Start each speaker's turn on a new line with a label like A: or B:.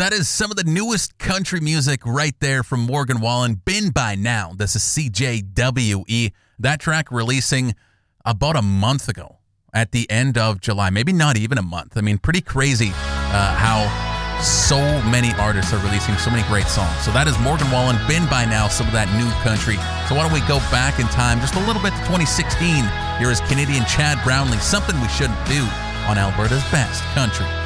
A: That is some of the newest country music right there from Morgan Wallen. Been By Now. This is CJWE. That track releasing about a month ago at the end of July. Maybe not even a month. I mean, pretty crazy how so many artists are releasing so many great songs. So that is Morgan Wallen, Been By Now, some of that new country. So why don't we go back in time just a little bit to 2016. Here is Canadian Chad Brownlee, Something We Shouldn't Do on Alberta's Best Country.